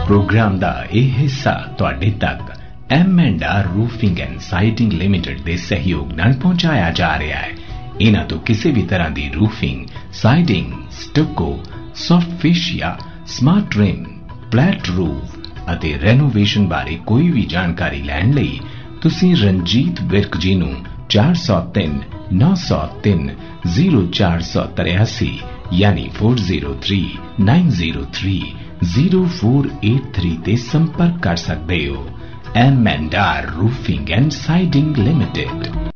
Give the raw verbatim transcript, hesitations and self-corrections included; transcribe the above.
Programme का यह हिस्सा तुहाडे तक M and are roofing and siding limited के सहयोग नाल पहुंचाया जा रहा है। इन्हां तो किसी भी तरह की roofing, siding, stucco, soft fascia, smart rim, flat roof अते रेनोवेशन बारे कोई भी जानकारी लैण लई तुसीं रंजीत विर्क जी नूं चार सौ तीन नौ सौ तीन जीरो चार सौ तिरासी यानी four zero three nine zero three zero four eight three ते संपर्क कर सकते हो। M and are roofing and siding limited.